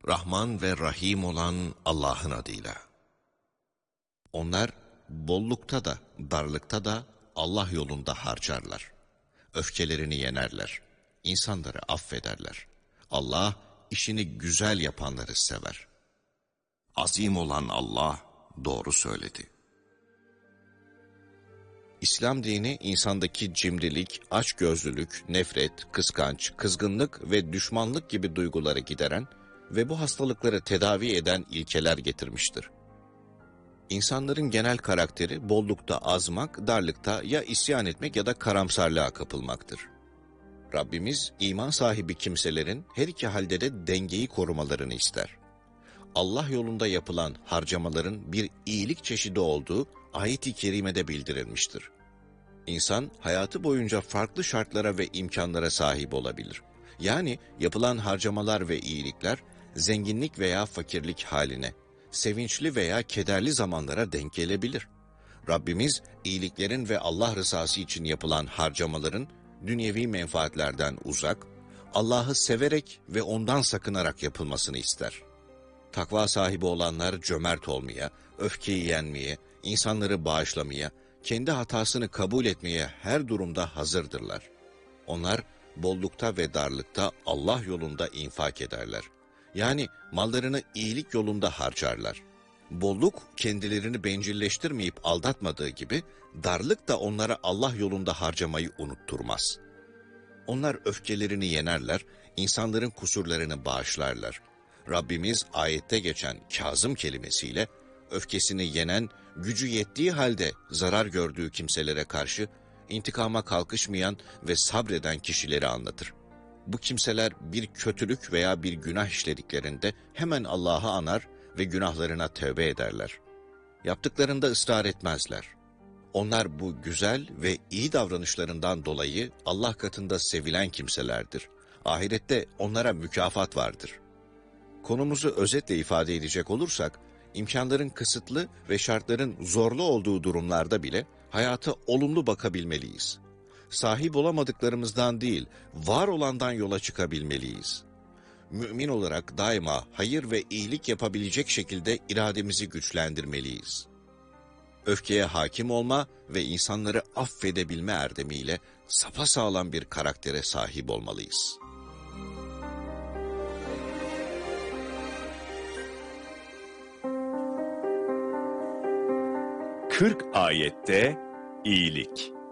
Rahman ve Rahim olan Allah'ın adıyla. Onlar bollukta da darlıkta da Allah yolunda harcarlar. Öfkelerini yenerler. İnsanları affederler. Allah işini güzel yapanları sever. Azim olan Allah doğru söyledi. İslam dini insandaki cimrilik, açgözlülük, nefret, kıskanç, kızgınlık ve düşmanlık gibi duyguları gideren ve bu hastalıkları tedavi eden ilkeler getirmiştir. İnsanların genel karakteri bollukta azmak, darlıkta ya isyan etmek ya da karamsarlığa kapılmaktır. Rabbimiz iman sahibi kimselerin her iki halde de dengeyi korumalarını ister. Allah yolunda yapılan harcamaların bir iyilik çeşidi olduğu ayet-i kerimede bildirilmiştir. İnsan hayatı boyunca farklı şartlara ve imkanlara sahip olabilir. Yani yapılan harcamalar ve iyilikler zenginlik veya fakirlik haline, sevinçli veya kederli zamanlara denk gelebilir. Rabbimiz iyiliklerin ve Allah rızası için yapılan harcamaların dünyevi menfaatlerden uzak, Allah'ı severek ve ondan sakınarak yapılmasını ister. Takva sahibi olanlar cömert olmaya, öfkeyi yenmeye, insanları bağışlamaya, kendi hatasını kabul etmeye her durumda hazırdırlar. Onlar bollukta ve darlıkta Allah yolunda infak ederler. Yani mallarını iyilik yolunda harcarlar. Bolluk kendilerini bencilleştirmeyip aldatmadığı gibi darlık da onlara Allah yolunda harcamayı unutturmaz. Onlar öfkelerini yenerler, insanların kusurlarını bağışlarlar. Rabbimiz ayette geçen Kazım kelimesiyle öfkesini yenen, gücü yettiği halde zarar gördüğü kimselere karşı intikama kalkışmayan ve sabreden kişileri anlatır. Bu kimseler bir kötülük veya bir günah işlediklerinde hemen Allah'ı anar ve günahlarına tövbe ederler. Yaptıklarında ısrar etmezler. Onlar bu güzel ve iyi davranışlarından dolayı Allah katında sevilen kimselerdir. Ahirette onlara mükafat vardır. Konumuzu özetle ifade edecek olursak, imkanların kısıtlı ve şartların zorlu olduğu durumlarda bile hayata olumlu bakabilmeliyiz. Sahip olamadıklarımızdan değil, var olandan yola çıkabilmeliyiz. Mümin olarak daima hayır ve iyilik yapabilecek şekilde irademizi güçlendirmeliyiz. Öfkeye hakim olma ve insanları affedebilme erdemiyle sapasağlam bir karaktere sahip olmalıyız. 40 ayette iyilik.